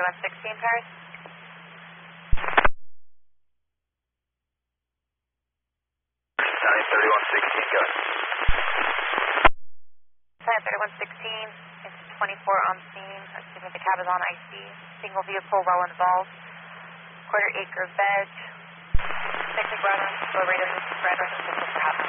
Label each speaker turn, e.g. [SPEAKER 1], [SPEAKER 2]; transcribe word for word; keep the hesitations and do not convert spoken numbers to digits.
[SPEAKER 1] thirty-one sixteen, Paris.
[SPEAKER 2] County thirty-one sixteen, go ahead.
[SPEAKER 1] County thirty-one sixteen, it's twenty-four on scene, assuming the cab is on I C. Single vehicle well involved. Quarter acre veg. Six red on, low rate of red on,